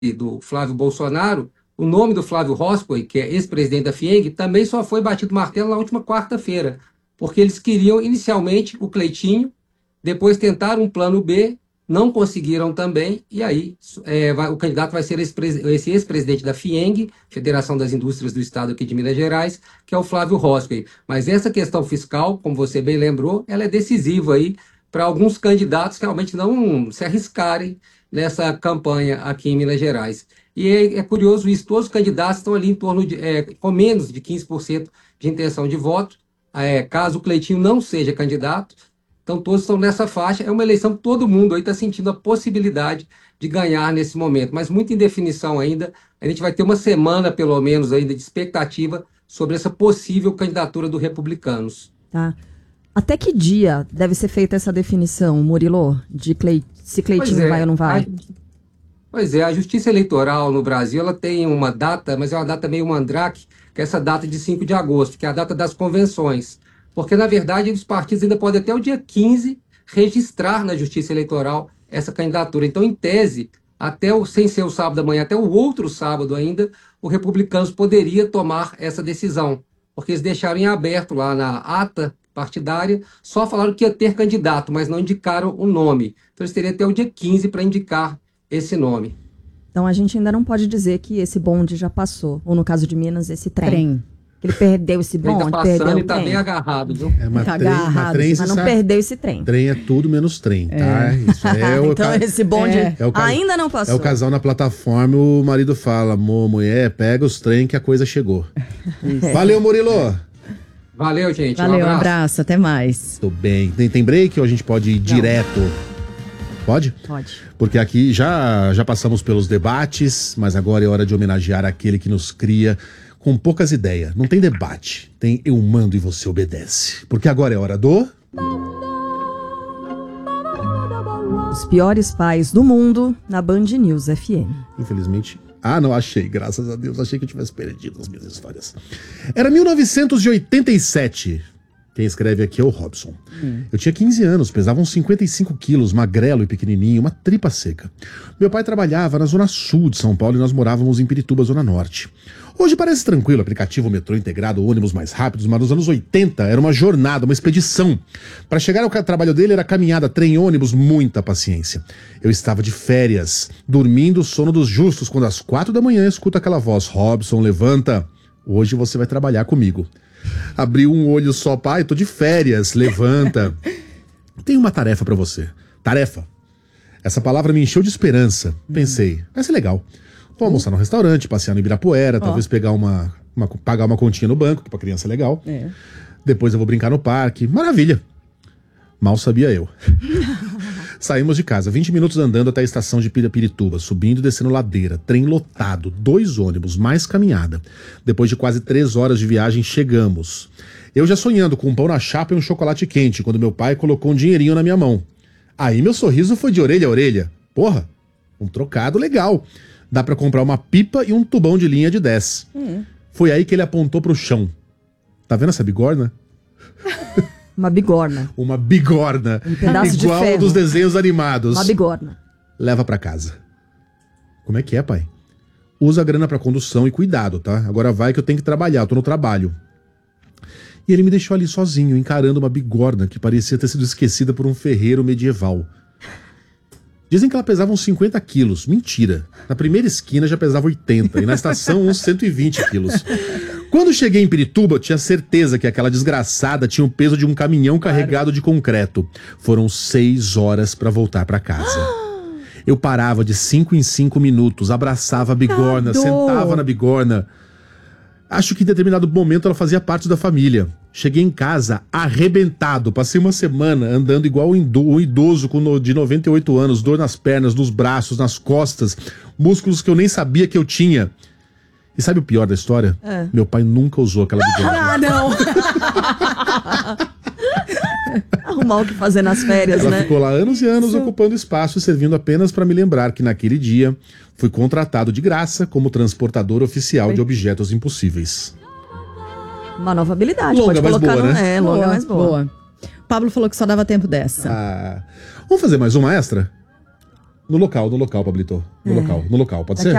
do Flávio Bolsonaro, o nome do Flávio Roscoe, que é ex-presidente da FIENG, também só foi batido martelo na última quarta-feira, porque eles queriam inicialmente o Cleitinho, depois tentaram um plano B, não conseguiram também, e aí o candidato vai ser esse ex-presidente da FIENG, Federação das Indústrias do Estado aqui de Minas Gerais, que é o Flávio Roscoe. Mas essa questão fiscal, como você bem lembrou, ela é decisiva aí para alguns candidatos realmente não se arriscarem nessa campanha aqui em Minas Gerais. E é curioso isso, todos os candidatos estão ali em torno de, com menos de 15% de intenção de voto, caso o Cleitinho não seja candidato, então todos estão nessa faixa, é uma eleição que todo mundo aí está sentindo a possibilidade de ganhar nesse momento, mas muita indefinição ainda, a gente vai ter uma semana pelo menos ainda de expectativa sobre essa possível candidatura do Republicanos. Tá. Até que dia deve ser feita essa definição, Murilo, de se Cleitinho vai ou não vai? Pois é, a Justiça Eleitoral no Brasil ela tem uma data, mas é uma data meio mandrake, que é essa data de 5 de agosto, que é a data das convenções. Porque, na verdade, os partidos ainda podem até o dia 15 registrar na Justiça Eleitoral essa candidatura. Então, em tese, sem ser o sábado da manhã, até o outro sábado ainda, o Republicanos poderia tomar essa decisão. Porque eles deixaram em aberto lá na ata partidária, só falaram que ia ter candidato, mas não indicaram o nome. Então, eles teriam até o dia 15 para indicar esse nome. Então, a gente ainda não pode dizer que esse bonde já passou. Ou, no caso de Minas, esse trem. Ele perdeu esse bonde, ele tá passando e tá bem agarrado, viu? Tá agarrado, mas não perdeu esse trem. Trem é tudo menos trem, tá? Isso então esse bonde ainda não passou. É o casal na plataforma, o marido fala, mulher, pega os trem que a coisa chegou. Valeu, Murilo! Valeu, gente. Valeu, um abraço, até mais. Tudo bem. Tem break ou a gente pode ir direto? Pode? Pode. Porque aqui já passamos pelos debates, mas agora é hora de homenagear aquele que nos cria com poucas ideias. Não tem debate. Tem eu mando e você obedece. Porque agora é hora do... Os piores pais do mundo na Band News FM. Infelizmente... não, achei. Graças a Deus. Achei que eu tivesse perdido as minhas histórias. Era 1987. Quem escreve aqui é o Robson. Eu tinha 15 anos, pesava uns 55 quilos, magrelo e pequenininho, uma tripa seca. Meu pai trabalhava na zona sul de São Paulo e nós morávamos em Pirituba, zona norte. Hoje parece tranquilo, aplicativo, metrô integrado, ônibus mais rápidos, mas nos anos 80 era uma jornada, uma expedição. Para chegar ao trabalho dele era caminhada, trem, ônibus, muita paciência. Eu estava de férias, dormindo o sono dos justos, quando às 4 da manhã escuto aquela voz: Robson, levanta, hoje você vai trabalhar comigo. Abri um olho só, pai, tô de férias, levanta. Tenho uma tarefa pra você. Tarefa. Essa palavra me encheu de esperança. Pensei, vai ser legal. Vou almoçar no restaurante, passear no Ibirapuera, talvez pagar uma continha no banco, que pra criança é legal. Depois eu vou brincar no parque. Maravilha. Mal sabia eu. Saímos de casa, 20 minutos andando até a estação de Pirituba, subindo e descendo ladeira, trem lotado, 2 ônibus, mais caminhada. Depois de quase 3 horas de viagem, chegamos. Eu já sonhando com um pão na chapa e um chocolate quente, quando meu pai colocou um dinheirinho na minha mão. Aí meu sorriso foi de orelha a orelha. Porra, um trocado legal. Dá pra comprar uma pipa e um tubão de linha de 10. Foi aí que ele apontou pro chão. Tá vendo essa bigorna? Uma bigorna. Uma bigorna. Um pedaço de igual ferro. dos desenhos animados. Uma bigorna. Leva pra casa. Como é que é, pai? Usa a grana pra condução e cuidado, tá? Agora vai que eu tenho que trabalhar, eu tô no trabalho. E ele me deixou ali sozinho, encarando uma bigorna que parecia ter sido esquecida por um ferreiro medieval. Dizem que ela pesava uns 50 quilos. Mentira. Na primeira esquina já pesava 80 e na estação uns 120 quilos. Quando cheguei em Pirituba, eu tinha certeza que aquela desgraçada tinha o peso de um caminhão carregado de concreto. Foram 6 horas pra voltar pra casa. Eu parava de 5 em 5 minutos, abraçava a bigorna, sentava na bigorna. Acho que em determinado momento ela fazia parte da família. Cheguei em casa arrebentado, passei uma semana andando igual um idoso de 98 anos, dor nas pernas, nos braços, nas costas, músculos que eu nem sabia que eu tinha. E sabe o pior da história? Meu pai nunca usou aquela bigorna. Não! Arrumar o que fazer nas férias, Ela né? ficou lá anos e anos ocupando espaço e servindo apenas para me lembrar que naquele dia fui contratado de graça como transportador oficial de objetos impossíveis. Uma nova habilidade. Longa, pode mas colocar boa, né? longa, mas boa. Pablo falou que só dava tempo dessa. Vamos fazer mais uma extra? No local, Pablito. No local, pode Daqui ser?